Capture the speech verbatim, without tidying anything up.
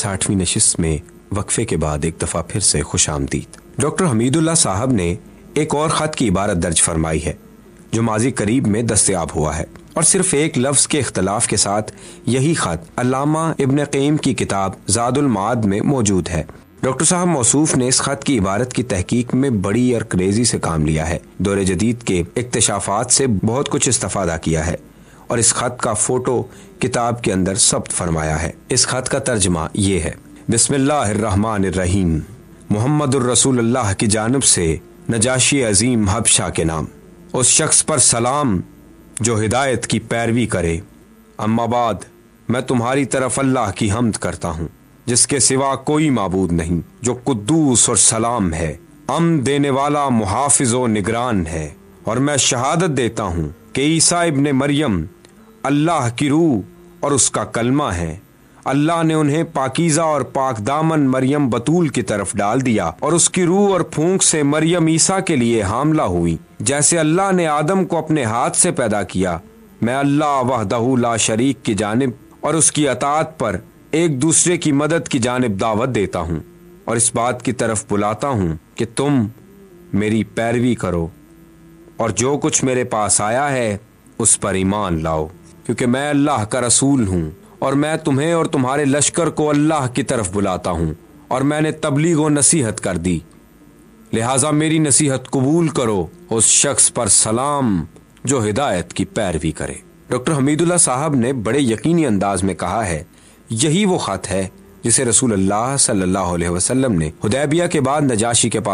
साठवीं नशिस्त में वक्फे के बाद एक दफ़ा फिर से खुश आमदीद। डॉक्टर हमीदुल्लाह साहब ने एक और ख़त की इबारत दर्ज फरमाई है जो माजी करीब में दस्तयाब हुआ है, और सिर्फ एक लफ्ज़ के इख्तलाफ के साथ यही ख़त अल्लामा इब्न क़य्यिम की किताब ज़ादुल माद में मौजूद है। डॉक्टर साहब मौसूफ ने इस खत की इबारत की तहकीक में बड़ी और क्रेजी से काम लिया है, दौरे जदीद के इक्तिशाफात से बहुत कुछ इस्तेफादा किया है और इस खत का फोटो किताब के अंदर सब्त फरमाया है। इस खत का तर्जमा ये है। बिस्मिल्लाहिर्रहमानिर्रहीम। मुहम्मदुर रसूलुल्लाह की जानिब से नजाशी अजीम हबशा के नाम, उस शख्स पर सलाम जो हिदायत की पैरवी करे। अम्मा बाद, मैं तुम्हारी तरफ अल्लाह की हम्द करता हूँ जिसके सिवा कोई माबूद नहीं, जो कुद्दूस और सलाम है, अमन देने वाला, मुहाफिज व निगरान है। और मैं शहादत देता हूँ कि ईसा इब्ने मरियम अल्लाह की रूह और उसका कलमा है। अल्लाह ने उन्हें पाकीज़ा और पाकदामन मरियम बतूल की तरफ डाल दिया और उसकी रूह और फूंक से मरियम ईसा के लिए हामला हुई। जैसे अल्लाह ने आदम को अपने हाथ से पैदा किया, मैं अल्लाह वहदहू ला शरीक की जानिब और उसकी अताअत पर एक दूसरे की मदद की जानिब दावत देता हूँ और इस बात की तरफ बुलाता हूँ कि तुम मेरी पैरवी करो और जो कुछ मेरे पास आया है उस पर ईमान लाओ, क्योंकि मैं अल्लाह का रसूल हूँ और मैं तुम्हें और तुम्हारे लश्कर को अल्लाह की तरफ बुलाता हूँ और मैंने तबलीग व नसीहत कर दी, लिहाजा मेरी नसीहत कबूल करो। उस शख्स पर सलाम जो हिदायत की पैरवी करे। डॉक्टर हमीदुल्लाह साहब ने बड़े यकीनी अंदाज में कहा है, यही वो खत है जिसे रसूलुल्लाह सल्लल्लाहु अलैहि वसल्लम ने हुदैबिया के बाद नजाशी के पास